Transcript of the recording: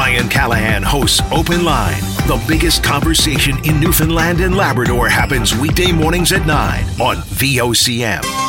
Ryan Callahan hosts Open Line. The biggest conversation in Newfoundland and Labrador happens weekday mornings at 9 on VOCM.